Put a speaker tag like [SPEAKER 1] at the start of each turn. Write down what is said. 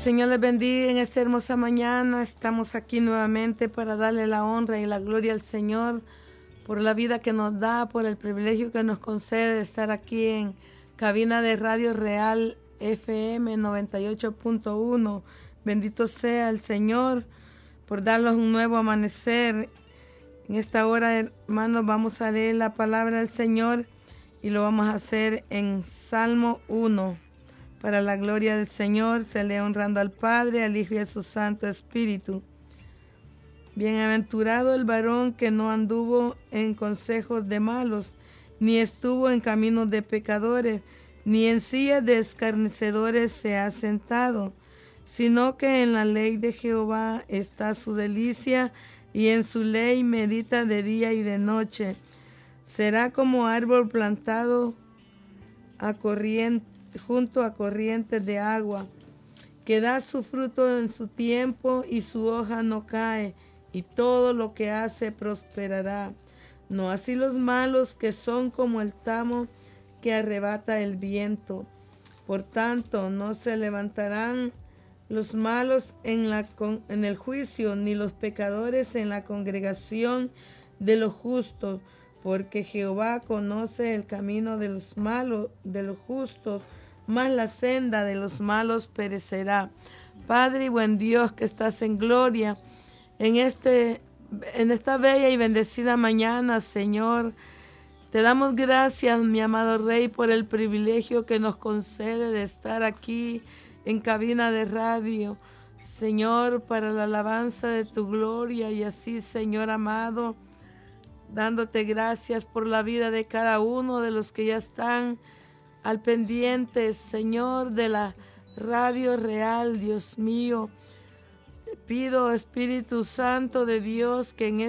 [SPEAKER 1] Señor les bendiga en esta hermosa mañana. Estamos aquí nuevamente para darle la honra y la gloria al Señor por la vida que nos da, por el privilegio que nos concede de estar aquí en cabina de Radio Real FM 98.1. Bendito sea el Señor por darnos un nuevo amanecer. En esta hora, hermanos, vamos a leer la palabra del Señor y lo vamos a hacer en Salmo 1. Para la gloria del Señor, se lee honrando al Padre, al Hijo y a su Santo Espíritu. Bienaventurado el varón que no anduvo en consejos de malos, ni estuvo en caminos de pecadores, ni en sillas de escarnecedores se ha sentado, sino que en la ley de Jehová está su delicia, y en su ley medita de día y de noche. Será como árbol plantado junto a corrientes de agua, que da su fruto en su tiempo y su hoja no cae, y todo lo que hace prosperará. No así los malos, que son como el tamo que arrebata el viento. Por tanto, no se levantarán los malos en el juicio, ni los pecadores en la congregación de los justos, porque Jehová conoce el camino de los malos, de los justos, mas la senda de los malos perecerá. Padre y buen Dios que estás en gloria, en esta bella y bendecida mañana, Señor, te damos gracias, mi amado Rey, por el privilegio que nos concede de estar aquí en cabina de radio, Señor, para la alabanza de tu gloria. Y así, Señor amado, dándote gracias por la vida de cada uno de los que ya están al pendiente, Señor, de la Radio Real. Dios mío, te pido, Espíritu Santo de Dios, que en